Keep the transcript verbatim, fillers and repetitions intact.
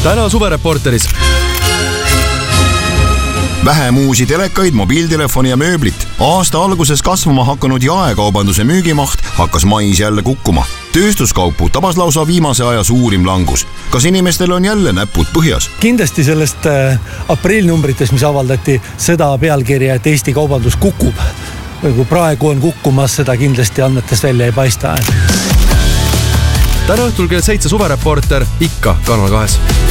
täna suvereporteris. Vähem uusi telekaid, mobiiltelefoni ja mööblit. Aasta alguses kasvama hakanud jaekaubanduse müügimaht hakkas mais jälle kukkuma. Tööstuskaupu tabas lausa viimase aja suurim langus. Kas inimestel on jälle näpud põhjas? Kindlasti sellest aprilnumbrites, mis avaldati seda pealkirja, et Eesti kaubandus kukub. Kui praegu on kukkumas, seda kindlasti andmetest välja ei paista. Täna õhtul kell seitse suvereporter ikka Kanal kahes.